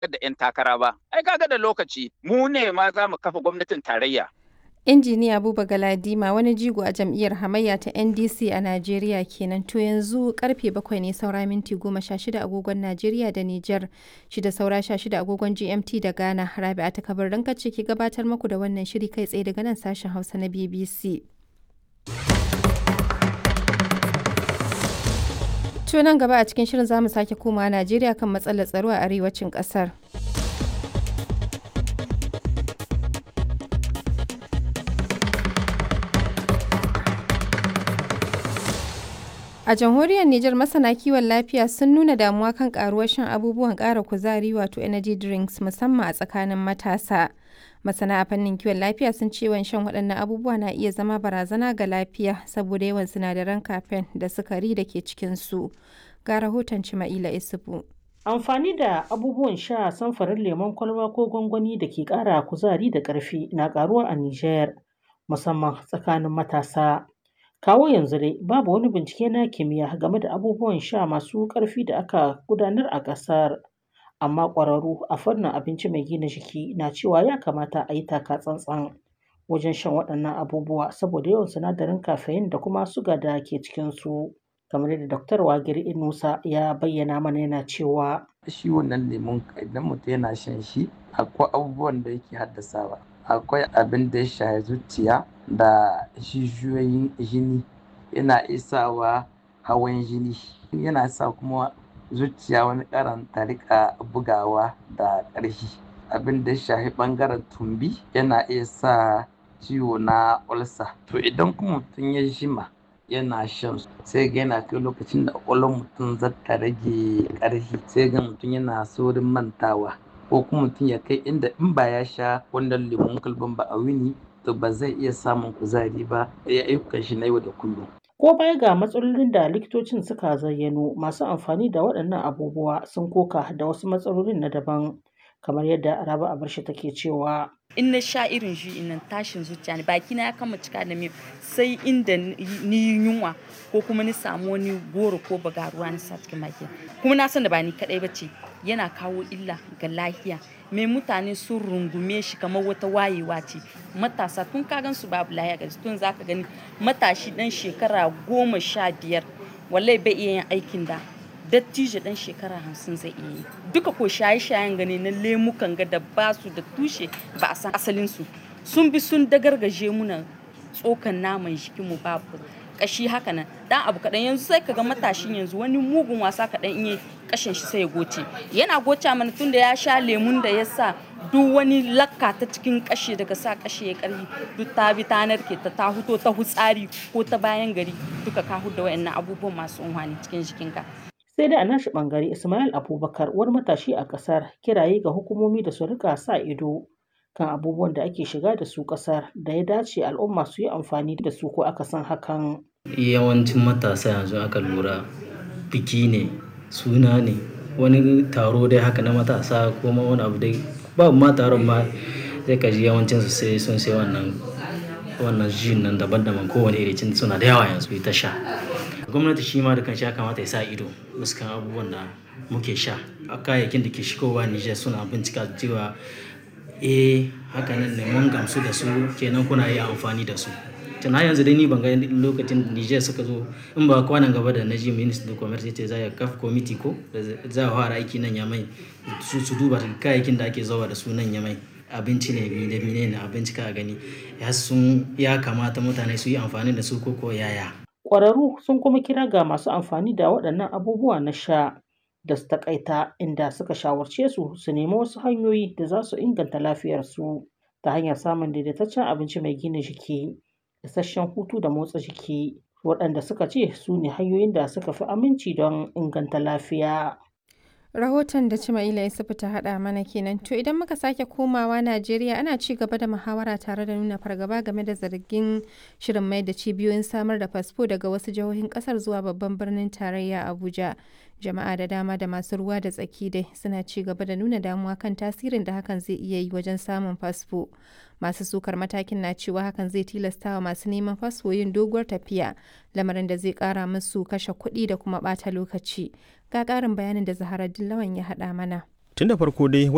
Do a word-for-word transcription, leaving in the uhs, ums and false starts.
da 'yan takara ba. Ai kaga da lokaci mu ne ma za mu kafa gwamnatin tarayya. Injiniya Buba Galadima wani jigo a jam'iyyar hamayya ta N D C a Najeriya kenan. To yanzu karfe bakwai ne saura minti goma sha shida agogon Najeriya da Nijar, shida saura sha shida agogon G M T da Ghana. Rabi'a ta kabarin ce ke gabatar muku da wannan shiri kai tsaye daga nan sashen Hausa na B B C. To nan gaba a cikin shirin zamu sake komawa Najeriya kan matsalar tsaro a arewacin kasar. A jamhuriyar Nijar masana kiwon lafiya sun nuna damuwa kan karuwar shan abubuwan ƙara kuzari wato energy drinks musamman a tsakanin matasa. Masana a fannin kiwon lafiya sun ce yawan shan waɗannan abubuwa na iya zama barazana ga lafiya saboda yawan sinadaran caffeine da sukari da ke cikinsu. Ga rahoton Cima'ila Isufu. Amfani da abubuwan sha samfarin lemon kwalba ko gwangwani da ke ƙara kuzari da ƙarfi na ƙaruwa a Nijar, musamman tsakanin matasa. Kawo yanzu dai babu wani bincike na kimiyya game da abubuwan sha masu ƙarfi da aka gudanar a ƙasar, amma ƙwararru a fannin abinci mai gina jiki na cewa ya kamata a yi taka tsantsan wajen shan waɗannan abubuwa saboda yawan sinadarin caffeine da kuma suga da ke cikinsu. Kamar yadda Daktar Wagiri Inusa ya bayyana mana yana cewa shi wannan lemon idan mutum yana shan shi akwai abubuwan da yake haddasawa. Akwai abin da ya shafi zuciya da jijiyoyin jini, yana isawa hawan jini, yana sa kuma zuciya wani karan ta rika bugawa da ƙarfi. Abin da ya shafi ɓangaren tumbi yana iya sa ciwo na ulcer. To idan kuma mutum ya jima yana shan su sai ga yana kai lokacin da ƙwaƙwalwar mutum za ta rage ƙarfi, sai ga mutum yana saurin mantawa, ko kuma mutum ya kai inda in ba ya sha wannan lemon kwalban ba a wuni to ba zai iya samun kuzari ba ya ayyukan shi na yau da kullum. Ko baya ga matsalolin da likitocin suka zayyano, masu amfani da waɗannan abubuwa sun koka da wasu matsalolin na daban, kamar yadda Rabi Abarshi take cewa. In na sha irin shi in tashin zuciya ne, baki na ya kama cika da miyau sai inda ni yunwa ko kuma ni samu wani goro ko bagaruwa na sa cikin baki. Kuma na san da ba ni kadai bace, yana kawo illa ga lafiya. Mai mutane sun rungume shi kamar wata wayewa ce. Matasa tun ka gan su babu lafiya ga tun zaka gani matashi dan shekara goma sha biyar wallahi bai iya yin aikin da dattijo dan shekara hamsin zai iya yi. Duka ko shaye-shayen gane na lemukan ga da ba su da tushe ba a san asalin su. Sun bi sun dagargaje muna tsokan naman jikin mu babu kashi haka nan. Dan abu kadan yanzu sai kaga matashin yanzu wani mugun wasa kadan in yi kashin shi sai ya goce. Yana goce mana tunda ya sha lemun da ya sa duk wani lakka ta cikin kashi daga sa kashi ya karfi duk ta bi ta narke ta ta huto ta hutsari ko ta bayan gari duka ka huda wayannan abubuwan masu unhwani cikin jikinka. Sai dai a nashi bangare Ismail Abubakar wani matashi a kasar kiraye ga hukumomi da su rika sa ido kan abubuwan da ake shiga da su kasar da ya dace al'umma su yi amfani da su ko aka san hakan. Yawancin matasa yanzu aka lura biki ne, suna ne, wani taro dai haka na matasa ko ma wani abu dai babu ma taron ma sai ka ji yawancin su sai sun sai wannan wannan jin nan daban-daban kowane irin suna da yawa yanzu ta sha. Gwamnati shi ma da kanshi ya kamata ya sa ido fuskan abubuwan da muke sha. A kayayyakin da ke shigowa Nijar suna bincika cewa eh haka nan ne mun gamsu da su kenan kuna iya amfani da su. Tun har yanzu dai ni ban ga lokacin Nijar suka zo in ba kwanan gaba da naji Minister of Commerce ce za ya kafa committee ko da za a fara aiki nan Yamai su su duba kayayyakin da ake zawa da su nan Yamai. Abinci ne bi da mine ne abinci ka gani ya sun ya kamata mutane su yi amfani da su ko ko yaya. Ƙwararru sun kuma kira ga masu amfani da waɗannan abubuwa na sha da su taƙaita, inda suka shawarce su su nemi wasu hanyoyi da za su inganta lafiyarsu ta hanyar samun daidaitaccen abinci mai gina jiki, isasshen hutu da motsa jiki, waɗanda suka ce su ne hanyoyin da suka fi aminci don inganta lafiya. Rahoton da Cima'ila Isufu ta haɗa mana kenan. To idan muka sake komawa Najeriya ana ci gaba da muhawara tare da nuna fargaba game da zargin shirin mai da cibiyoyin samar da fasfo daga wasu jihohin ƙasar zuwa babban birnin tarayya Abuja. Jama'a da dama da masu ruwa da tsaki dai suna ci gaba da nuna damuwa kan tasirin da hakan zai iya yi wajen samun fasfo. Masu sukar matakin na cewa hakan zai tilasta wa masu neman fasfo yin doguwar tafiya, lamarin da zai ƙara musu kashe kuɗi da kuma ɓata lokaci. Ga ƙarin bayanin da Zaharaddin Lawan ya haɗa mana. Tun da farko dai